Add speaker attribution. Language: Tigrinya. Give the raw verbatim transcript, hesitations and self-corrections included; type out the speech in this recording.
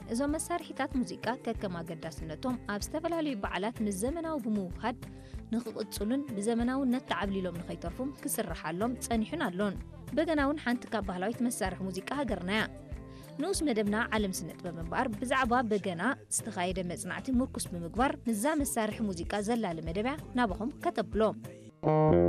Speaker 1: እዞም መሳርሒታት ሙዚቃ ከከም ኣገዳስነቶም ኣብ ዝተፈላለዩ በዓላት ምስ ዘመናዊ ብምውህሃድ ንኽቕጽሉን ብዘመናውነት ተዓብሊሎም ንኸይተርፉም ክስርሓሎም ጸኒሑን ኣሎን። በገና እውን ሓንቲ ካብ ባህላዊት መሳርሒ ሙዚቃ ሃገርና እያ። ንኡስ መደብና ዓለም ስነ ጥበብ እምበር ብዛዕባ በገና ዝተኻየደ መጽናዕቲ ምርኩስ ብምግባር ንዛ መሳርሒ ሙዚቃ ዘላሊ መደብያ ናባኹም ከተብሎም።